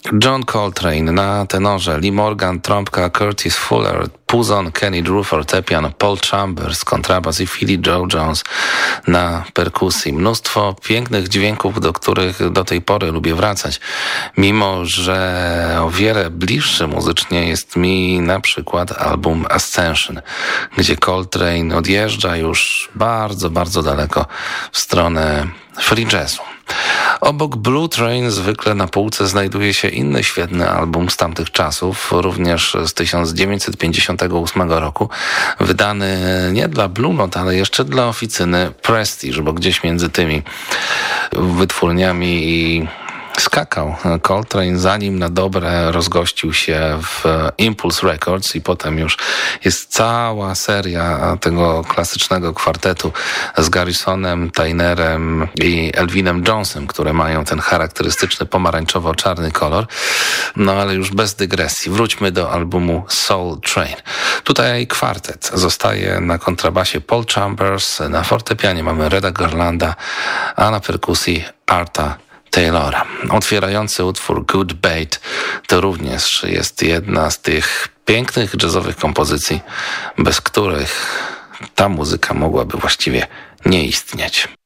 John Coltrane na tenorze, Lee Morgan trąbka, Curtis Fuller puzon, Kenny Drew fortepian, Paul Chambers kontrabas i Philly Joe Jones na perkusji. Mnóstwo pięknych dźwięków, do których do tej pory lubię wracać, mimo że o wiele bliższy muzycznie jest mi na przykład album Ascension, gdzie Coltrane odjeżdża już bardzo, bardzo daleko w stronę free jazzu. Obok Blue Train zwykle na półce znajduje się inny świetny album z tamtych czasów, również z 1958 roku, wydany nie dla Blue Note, ale jeszcze dla oficyny Prestige, bo gdzieś między tymi wytwórniami skakał Coltrane, zanim na dobre rozgościł się w Impulse Records i potem już jest cała seria tego klasycznego kwartetu z Garrisonem, Tynerem i Elvinem Jonesem, które mają ten charakterystyczny pomarańczowo-czarny kolor. No ale już bez dygresji. Wróćmy do albumu Soul Train. Tutaj kwartet. Zostaje na kontrabasie Paul Chambers, na fortepianie mamy Reda Garlanda, a na perkusji Arta Taylora. Otwierający utwór Good Bait to również jest jedna z tych pięknych jazzowych kompozycji, bez których ta muzyka mogłaby właściwie nie istnieć.